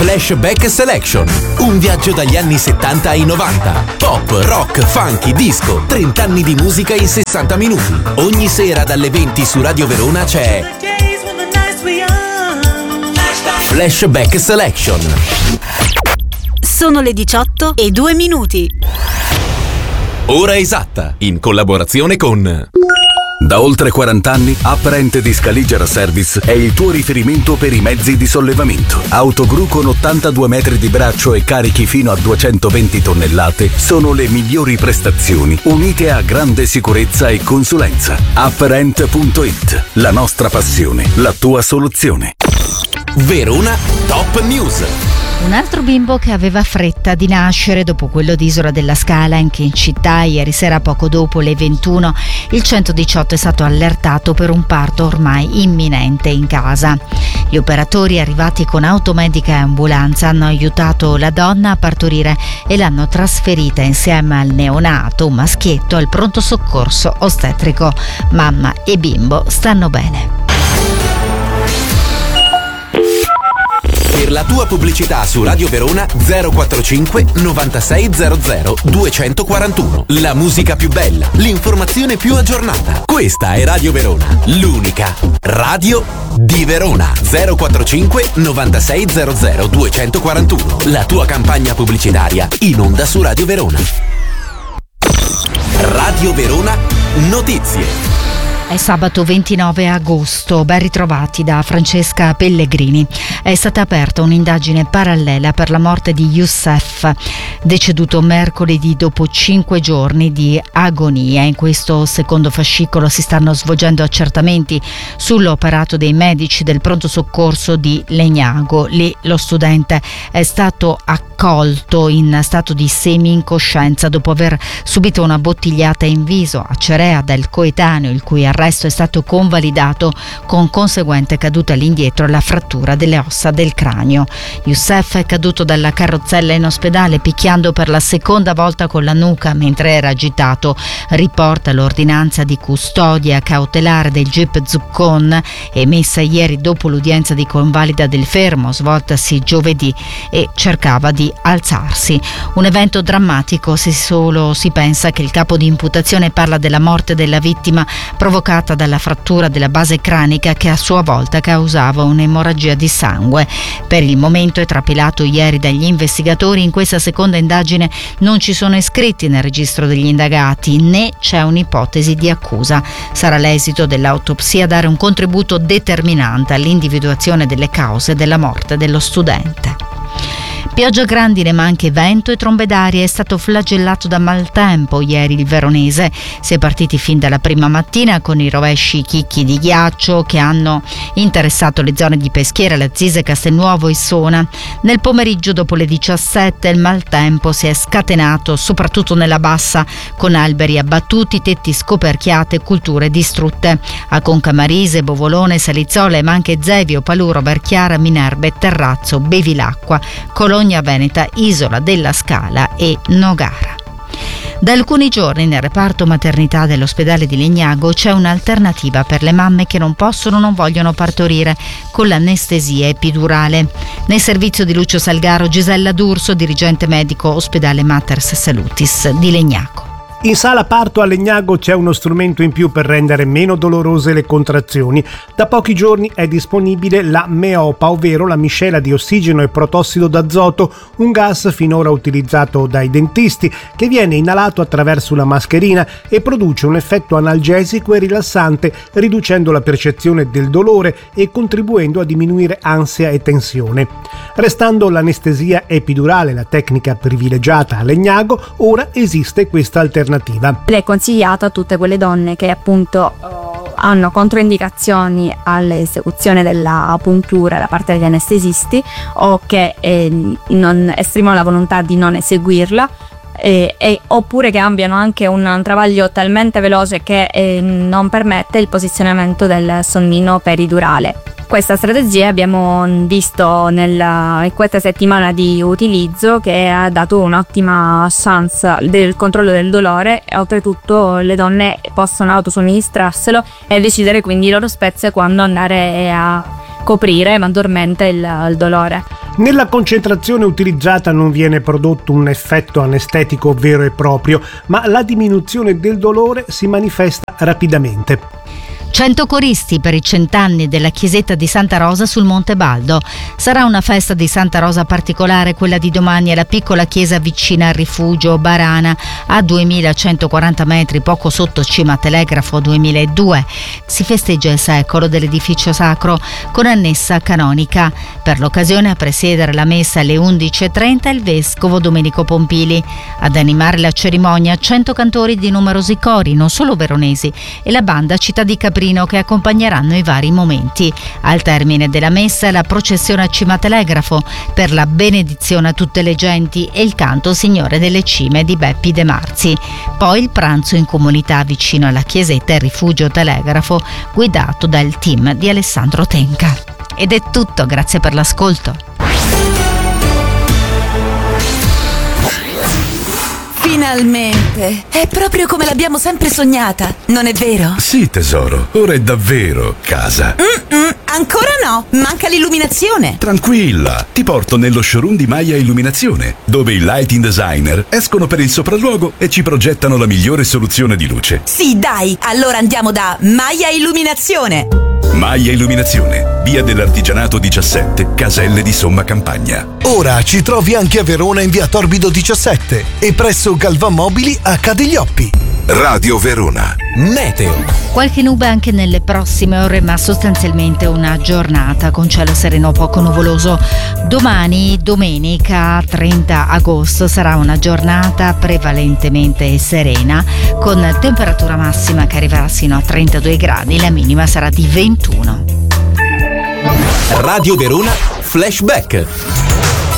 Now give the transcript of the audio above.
Flashback Selection. Un viaggio dagli anni 70 ai 90. Pop, rock, funky, disco. 30 anni di musica in 60 minuti. Ogni sera dalle 20 su Radio Verona c'è Flashback Selection. Sono le 18:02. Ora esatta, in collaborazione con... Da oltre 40 anni, Apparent di Scaligera Service è il tuo riferimento per i mezzi di sollevamento. Autogru con 82 metri di braccio e carichi fino a 220 tonnellate sono le migliori prestazioni, unite a grande sicurezza e consulenza. Apparent.it, la nostra passione, la tua soluzione. Verona Top News. Un altro bimbo che aveva fretta di nascere dopo quello di Isola della Scala, anche in città. Ieri sera, poco dopo le 21, il 118 è stato allertato per un parto ormai imminente in casa. Gli operatori, arrivati con automedica e ambulanza, hanno aiutato la donna a partorire e l'hanno trasferita insieme al neonato, un maschietto, al pronto soccorso ostetrico. Mamma e bimbo stanno bene. Per la tua pubblicità su Radio Verona 045 9600 241. La musica più bella, l'informazione più aggiornata. Questa è Radio Verona, l'unica radio di Verona. 045 9600 241. La tua campagna pubblicitaria in onda su Radio Verona. Radio Verona Notizie. È sabato 29 agosto, ben ritrovati da Francesca Pellegrini. È stata aperta un'indagine parallela per la morte di Youssef, deceduto mercoledì dopo 5 giorni di agonia. In questo secondo fascicolo si stanno svolgendo accertamenti sull'operato dei medici del pronto soccorso di Legnago. Lì lo studente è stato accolto in stato di semi-incoscienza dopo aver subito una bottigliata in viso a Cerea del coetaneo, il cui arresto è stato convalidato con conseguente caduta all'indietro e la frattura delle ossa del cranio. Youssef è caduto dalla carrozzella in ospedale picchiando per la seconda volta con la nuca mentre era agitato, riporta l'ordinanza di custodia cautelare del GIP Zuccon emessa ieri dopo l'udienza di convalida del fermo svoltasi giovedì, e cercava di alzarsi. Un evento drammatico se solo si pensa che il capo di imputazione parla della morte della vittima provocata dalla frattura della base cranica che a sua volta causava un'emorragia di sangue. Per il momento, è trapelato ieri dagli investigatori, in questa seconda indagine non ci sono iscritti nel registro degli indagati né c'è un'ipotesi di accusa. Sarà l'esito dell'autopsia a dare un contributo determinante all'individuazione delle cause della morte dello studente. Pioggia grandine ma anche vento e trombe d'aria. È stato flagellato da maltempo ieri il veronese. Si è partiti fin dalla prima mattina con i rovesci chicchi di ghiaccio che hanno interessato le zone di Peschiera, Lazzise, Castelnuovo e Sona. Nel pomeriggio dopo le 17 il maltempo si è scatenato soprattutto nella bassa, con alberi abbattuti, tetti scoperchiate e culture distrutte. A Concamarise, Bovolone, Salizzole ma anche Zevio, Paluro, Verchiara, Minerbe, Terrazzo, Bevilacqua, Cologna Veneta, Isola della Scala e Nogara. Da alcuni giorni nel reparto maternità dell'ospedale di Legnago c'è un'alternativa per le mamme che non possono o non vogliono partorire, con l'anestesia epidurale. Nel servizio di Lucio Salgaro, Gisella D'Urso, dirigente medico ospedale Maters Salutis di Legnago. In sala parto a Legnago c'è uno strumento in più per rendere meno dolorose le contrazioni. Da pochi giorni è disponibile la Meopa, ovvero la miscela di ossigeno e protossido d'azoto, un gas finora utilizzato dai dentisti, che viene inalato attraverso una mascherina e produce un effetto analgesico e rilassante, riducendo la percezione del dolore e contribuendo a diminuire ansia e tensione. Restando l'anestesia epidurale la tecnica privilegiata a Legnago, ora esiste questa alternativa. È consigliato a tutte quelle donne che appunto hanno controindicazioni all'esecuzione della puntura da parte degli anestesisti o che non esprimono la volontà di non eseguirla, oppure che abbiano anche un travaglio talmente veloce che non permette il posizionamento del sonnino peridurale. Questa strategia abbiamo visto nella questa settimana di utilizzo, che ha dato un'ottima chance del controllo del dolore, e oltretutto le donne possono autosomministrarselo e decidere quindi loro spesso quando andare a coprire maggiormente il dolore. Nella concentrazione utilizzata non viene prodotto un effetto anestetico vero e proprio, ma la diminuzione del dolore si manifesta rapidamente. 100 coristi per i 100 anni della chiesetta di Santa Rosa sul Monte Baldo. Sarà una festa di Santa Rosa particolare quella di domani alla piccola chiesa vicina al rifugio Barana, a 2140 metri, poco sotto Cima Telegrafo 2002. Si festeggia il secolo dell'edificio sacro con annessa canonica. Per l'occasione a presiedere la messa alle 11:30 il vescovo Domenico Pompili. Ad animare la cerimonia 100 cantori di numerosi cori, non solo veronesi, e la banda Città di Caprino che accompagneranno i vari momenti. Al termine della messa la processione a Cima Telegrafo per la benedizione a tutte le genti e il canto Signore delle Cime di Beppi De Marzi. Poi il pranzo in comunità vicino alla chiesetta e rifugio Telegrafo guidato dal team di Alessandro Tenca. Ed è tutto, grazie per l'ascolto. Finalmente! È proprio come l'abbiamo sempre sognata, non è vero? Sì, tesoro, ora è davvero casa. Ancora no, manca l'illuminazione. Tranquilla, ti porto nello showroom di Maya Illuminazione, dove i lighting designer escono per il sopralluogo e ci progettano la migliore soluzione di luce. Sì, dai, allora andiamo da Maya Illuminazione. Maya Illuminazione, via dell'Artigianato 17, Caselle di Somma Campagna. Ora ci trovi anche a Verona in via Torbido 17 e presso Galvan Mobili a Cadeglioppi. Radio Verona. Meteo. Qualche nube anche nelle prossime ore, ma sostanzialmente una giornata con cielo sereno poco nuvoloso. Domani, domenica 30 agosto, sarà una giornata prevalentemente serena, con temperatura massima che arriverà sino a 32 gradi, la minima sarà di 21. Radio Verona Flashback.